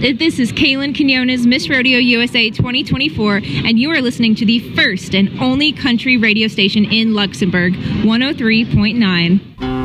This is Kaylin Quinones, Miss Rodeo USA 2024, and you are listening to the first and only country radio station in Luxembourg, 103.9.